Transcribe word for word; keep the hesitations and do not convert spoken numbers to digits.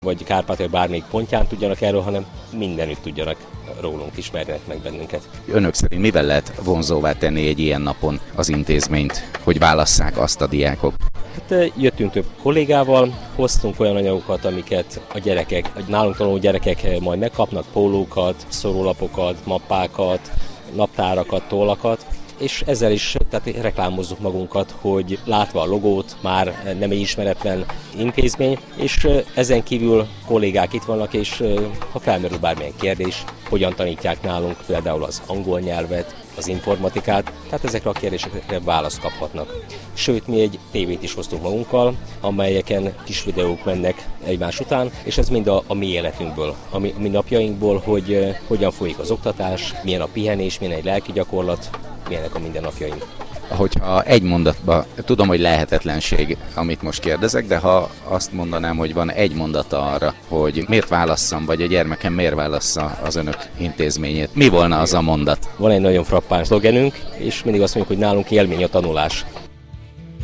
vagy Kárpátaljai bármelyik pontján tudjanak erről, hanem mindenütt tudjanak rólunk, ismerjenek meg bennünket. Önök szerint mivel lehet vonzóvá tenni egy ilyen napon az intézményt, hogy válasszák azt a diákok? Hát jöttünk több kollégával, hoztunk olyan anyagokat, amiket a gyerekek, a nálunk tanuló gyerekek majd megkapnak, pólókat, szórólapokat, mappákat, naptárakat, tollakat, és ezzel is tehát reklámozzuk magunkat, hogy látva a logót, már nem egy ismeretlen intézmény, és ezen kívül kollégák itt vannak, és ha felmerül bármilyen kérdés, hogyan tanítják nálunk például az angol nyelvet, az informatikát, tehát ezekre a kérdésekre választ kaphatnak. Sőt, mi egy tévét is hoztunk magunkkal, amelyeken kis videók mennek egymás után, és ez mind a, a mi életünkből, a mi, a mi napjainkból, hogy uh, hogyan folyik az oktatás, milyen a pihenés, milyen egy lelki gyakorlat, milyenek a mindennapjaink. Hogyha egy mondatban, tudom, hogy lehetetlenség, amit most kérdezek, de ha azt mondanám, hogy van egy mondata arra, hogy miért válasszam, vagy a gyermekem miért válassza az önök intézményét, mi volna az a mondat? Van egy nagyon frappáns szlogenünk, és mindig azt mondjuk, hogy nálunk élmény a tanulás.